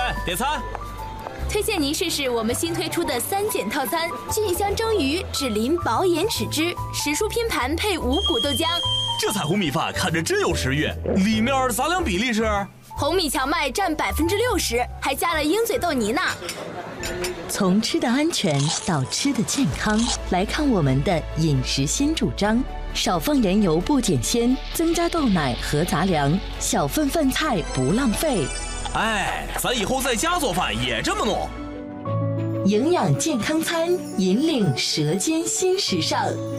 来点餐。 推荐您试试我们新推出的3减套餐：菌香蒸鱼、只淋薄盐豉汁，10蔬拼盘配5谷豆浆。 这彩虹米饭看着真有食欲，里面杂粮比例是？ 红米荞麦占60%，还加了鹰嘴豆泥呢。 从吃的安全到吃的健康，来看我们的饮食新主张：少放人油不减鲜，增加豆奶和杂粮，小份饭菜不浪费。 哎，咱以后在家做饭也这么弄。 营养健康餐，引领舌尖新时尚。